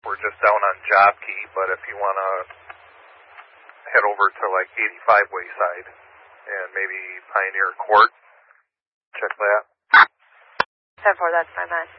we're just down on Job Key, but if you want to head over to like 85 Wayside and maybe Pioneer Court, check that. 10-4, that's my man.